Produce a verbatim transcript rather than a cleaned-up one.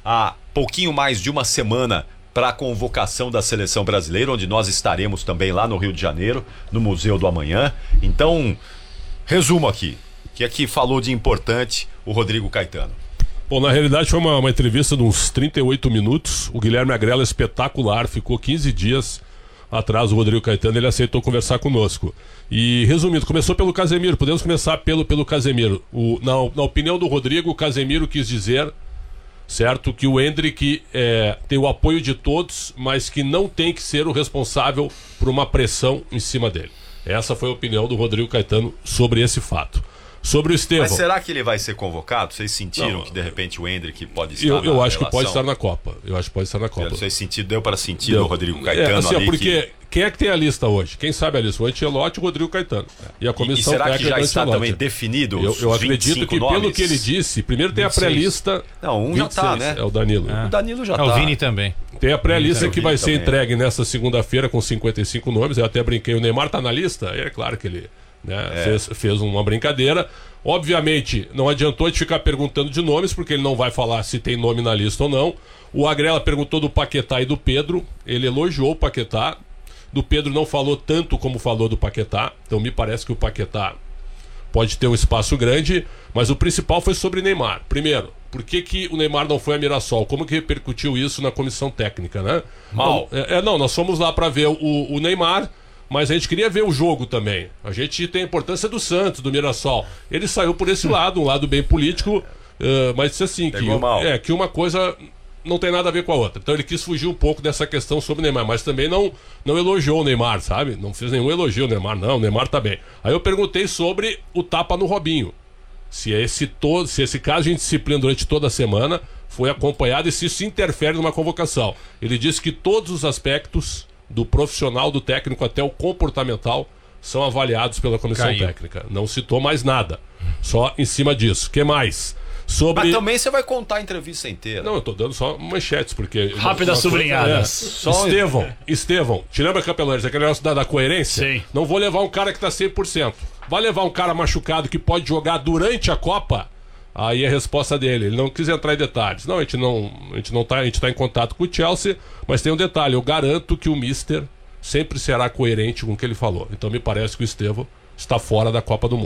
há pouquinho mais de uma semana para a convocação da Seleção Brasileira, onde nós estaremos também lá no Rio de Janeiro, no Museu do Amanhã. Então, resumo aqui, que aqui falou de importante o Rodrigo Caetano. Bom, na realidade foi uma, uma entrevista de uns trinta e oito minutos. O Guilherme Agrela, espetacular, ficou quinze dias atrás do Rodrigo Caetano, ele aceitou conversar conosco. E, resumindo, começou pelo Casemiro, podemos começar pelo, pelo Casemiro. O, na, na opinião do Rodrigo, o Casemiro quis dizer, certo, que o Endrick é, tem o apoio de todos, mas que não tem que ser o responsável por uma pressão em cima dele. Essa foi a opinião do Rodrigo Caetano sobre esse fato. Sobre o Estevão. Mas será que ele vai ser convocado? Vocês sentiram não, que de repente o Endrick pode estar eu, na eu acho relação? que pode estar na Copa. Eu acho que pode estar na Copa. Vocês sentiram, deu para sentir deu. o Rodrigo Caetano é, assim, ali porque que... quem é que tem a lista hoje? Quem sabe a lista? O Ancelotti e o Rodrigo Caetano. E a comissão e, e será que já do está Ancelotti. também definido Eu, os eu acredito que nomes? pelo que ele disse, primeiro tem a pré-lista. Não, um vinte e seis, já está, né? É o Danilo. É. O Danilo já está. É o Vini também. Tem a pré-lista que vai ser também. entregue nessa segunda-feira com cinquenta e cinco nomes. Eu até brinquei, o Neymar está na lista? É claro que ele né, é. fez, fez uma brincadeira. Obviamente, não adiantou a gente ficar perguntando de nomes, porque ele não vai falar se tem nome na lista ou não. O Agrela perguntou do Paquetá e do Pedro. Ele elogiou o Paquetá. Do Pedro não falou tanto como falou do Paquetá. Então me parece que o Paquetá pode ter um espaço grande. Mas o principal foi sobre Neymar. Primeiro, por que, que o Neymar não foi a Mirassol? Como que repercutiu isso na comissão técnica, né? Mal. Não, é, não nós fomos lá para ver o, o Neymar, mas a gente queria ver o jogo também. A gente tem a importância do Santos, do Mirassol. Ele saiu por esse lado, um lado bem político, uh, mas disse assim, que, é, que uma coisa não tem nada a ver com a outra. Então ele quis fugir um pouco dessa questão sobre o Neymar, mas também não, não elogiou o Neymar, sabe? Não fez nenhum elogio ao Neymar, não, o Neymar tá bem. Aí eu perguntei sobre o tapa no Robinho. Se esse, todo, se esse caso de indisciplina durante toda a semana foi acompanhado e se isso interfere numa convocação. Ele disse que todos os aspectos, do profissional, do técnico até o comportamental, são avaliados pela comissão Caiu. técnica. Não citou mais nada. Só em cima disso. O que mais? Sobre... Mas também você vai contar a entrevista inteira. Não, eu tô dando só manchetes, porque... Rápidas sublinhadas. É. Só... Estevão, Estevão, te lembra, Capelões, aquele negócio da, da coerência? Sim. Não vou levar um cara que tá cem por cento. Vai levar um cara machucado que pode jogar durante a Copa? Aí a resposta dele, ele não quis entrar em detalhes. Não, a gente não, a gente não tá, a gente tá em contato com o Chelsea, mas tem um detalhe, eu garanto que o Mister sempre será coerente com o que ele falou. Então me parece que o Estevão está fora da Copa do Mundo.